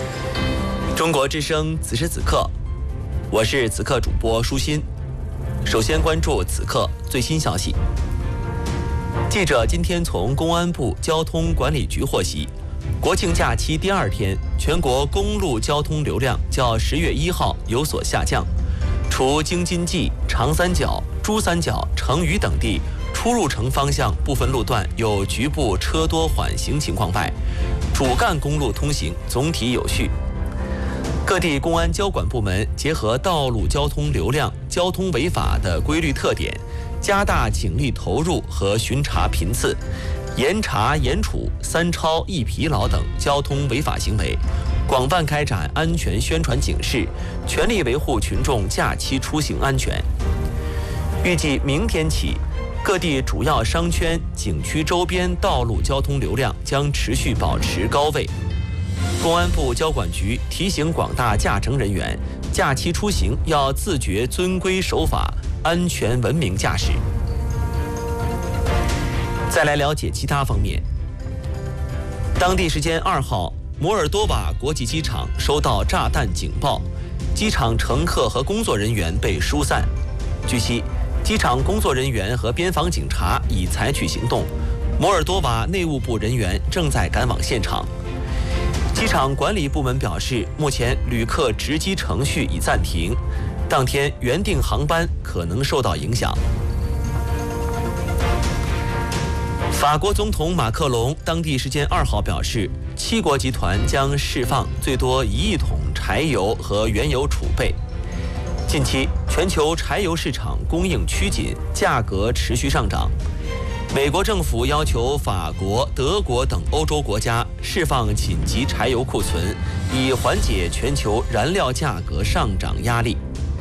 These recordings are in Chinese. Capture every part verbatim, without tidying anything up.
中国之声此时此刻，我是此刻主播舒心。首先关注此刻最新消息。记者今天从公安部交通管理局获悉，国庆假期第二天，全国公路交通流量较十月一号有所下降，除京津冀、长三角、珠三角、成渝等地出入城方向部分路段有局部车多缓行情况外，主干公路通行总体有序。各地公安交管部门结合道路交通流量、交通违法的规律特点，加大警力投入和巡查频次，严查严处三超一疲劳等交通违法行为，广泛开展安全宣传警示，全力维护群众假期出行安全。预计明天起，各地主要商圈、景区周边道路交通流量将持续保持高位。公安部交管局提醒广大驾乘人员，假期出行要自觉遵规守法，安全文明驾驶。再来了解其他方面。当地时间二号，摩尔多瓦国际机场收到炸弹警报，机场乘客和工作人员被疏散。据悉，机场工作人员和边防警察已采取行动，摩尔多瓦内务部人员正在赶往现场。机场管理部门表示，目前旅客值机程序已暂停，当天原定航班可能受到影响。法国总统马克龙当地时间二号表示，七国集团将释放最多一亿桶柴油和原油储备。近期，全球柴油市场供应趋紧，价格持续上涨。美国政府要求法国、德国等欧洲国家释放紧急柴油库存，以缓解全球燃料价格上涨压力。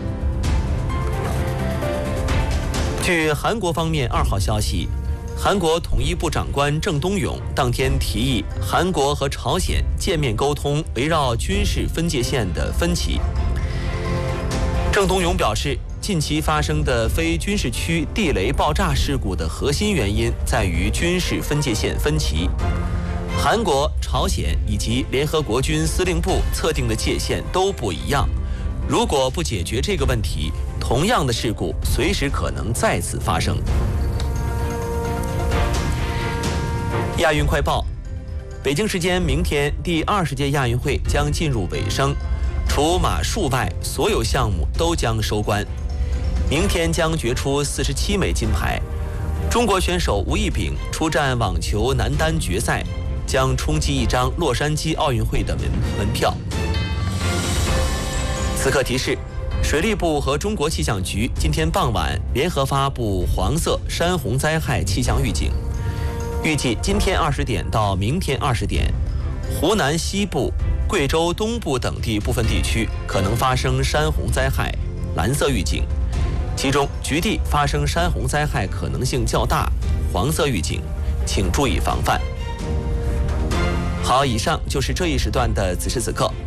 据韩国方面二号消息，韩国统一部长官郑东勇当天提议韩国和朝鲜见面沟通围绕军事分界线的分歧。郑东勇表示，近期发生的非军事区地雷爆炸事故的核心原因在于军事分界线分歧。韩国、朝鲜以及联合国军司令部测定的界限都不一样，如果不解决这个问题，同样的事故随时可能再次发生。亚运快报：北京时间明天，第二十届亚运会将进入尾声，除马术外，所有项目都将收官。明天将决出四十七枚金牌。中国选手吴亦丙出战网球男单决赛，将冲击一张洛杉矶奥运会的门门票。此刻提示：水利部和中国气象局今天傍晚联合发布黄色山洪灾害气象预警。预计今天二十点到明天二十点，湖南西部、贵州东部等地部分地区可能发生山洪灾害，蓝色预警。其中局地发生山洪灾害可能性较大，黄色预警，请注意防范。好，以上就是这一时段的此时此刻，